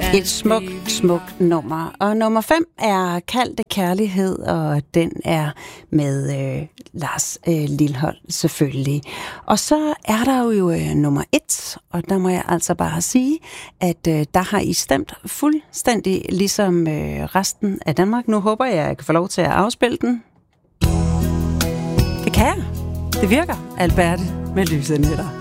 Et smukt nummer. Og nummer 5 er Kaldte Kærlighed, og den er med Lars Lilholt selvfølgelig. Og så er der jo nummer 1, og der må jeg altså bare sige, at der har I stemt fuldstændig ligesom resten af Danmark. Nu håber jeg kan få lov til at afspille den. Det kan jeg. Det virker, Alberte med lyse nætter.